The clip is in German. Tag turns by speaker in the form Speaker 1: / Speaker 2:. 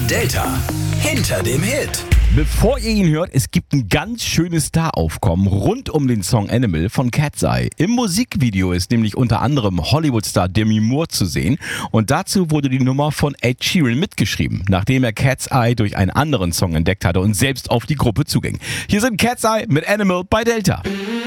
Speaker 1: Delta hinter dem Hit.
Speaker 2: Bevor ihr ihn hört, es gibt ein ganz schönes Staraufkommen rund um den Song Animal von Cat's Eye. Im Musikvideo ist nämlich unter anderem Hollywood-Star Demi Moore zu sehen und dazu wurde die Nummer von Ed Sheeran mitgeschrieben, nachdem er Cat's Eye durch einen anderen Song entdeckt hatte und selbst auf die Gruppe zuging. Hier sind Cat's Eye mit Animal bei Delta.